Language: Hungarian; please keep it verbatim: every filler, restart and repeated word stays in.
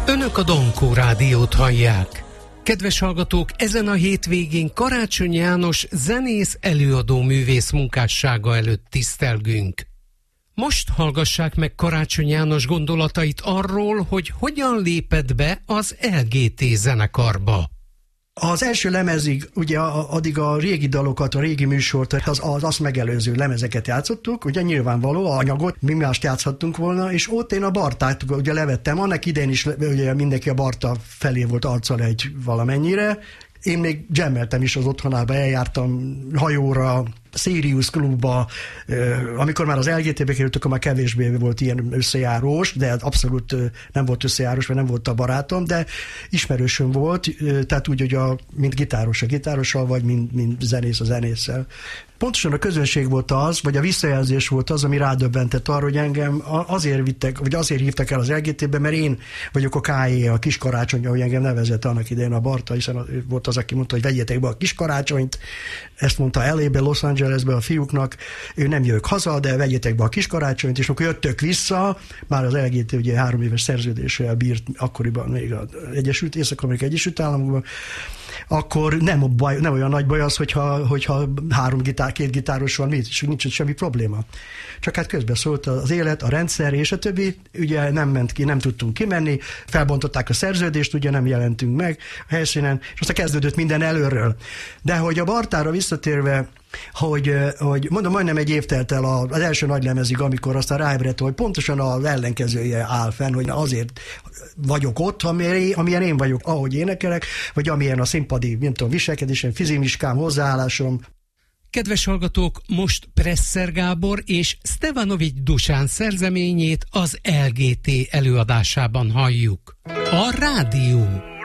Önök a Donkó Rádiót hallják. Kedves hallgatók, ezen a hétvégén Karácsony János zenész előadó művész munkássága előtt tisztelgünk. Most hallgassák meg Karácsony János gondolatait arról, hogy hogyan lépett be az el gé té zenekarba. Az első lemezig, ugye addig a régi dalokat, a régi műsort, az, az azt megelőző lemezeket játszottuk, ugye nyilvánvaló, a anyagot, mi mást játszhattunk volna, és ott én a Bartát ugye levettem, annak idején is ugye mindenki a Barta felé volt arccal egy valamennyire, én még jammeltem is az otthonába, eljártam hajóra, Sirius klubba, amikor már az el gé té-be kerültök, akkor már kevésbé volt ilyen összejárós, de abszolút nem volt összejárós, mert nem volt a barátom, de ismerősöm volt, tehát úgy, hogy a, mint gitáros a gitárossal, vagy mint, mint zenész a zenésszel. Pontosan a közönség volt az, vagy a visszajelzés volt az, ami rádöbbentett arra, hogy engem azért vittek, vagy azért hívtak el az el gé té-be, mert én vagyok a ká é, a Kis Karácsony, ahogy engem nevezett annak idején a Barta, hiszen volt az, aki mondta, hogy vegyétek be a Kis Karácsonyt, ezt mondta el á-be, Los Angelesbe a fiúknak, ő nem jövök haza, de vegyétek be a Kis Karácsonyt, és akkor jöttök vissza, már az el gé té ugye három éves szerződéssel bírt akkoriban még az Egyesült Észak-Amerikai Egyesült Államokban, akkor nem, baj, nem olyan nagy baj az, hogyha, hogyha három gitár, két gitáros van, és nincs semmi probléma. Csak hát közben szólt az élet, a rendszer és a többi, ugye nem ment ki, nem tudtunk kimenni, felbontották a szerződést, ugye nem jelentünk meg a helyszínen, és aztán kezdődött minden előről. De hogy a Bartára visszatérve, hogy, hogy mondom, majdnem egy év telt el az első nagy lemezig, amikor aztán ráébredt, hogy pontosan az ellenkezője áll fenn, hogy azért vagyok ott, amilyen én vagyok, ahogy énekelek, vagy amilyen a színpadi, nem tudom, viselkedésem, fizimiskám, hozzáállásom. Kedves hallgatók, most Presser Gábor és Stevanovics Dusán szerzeményét az el gé té előadásában halljuk. A rádió.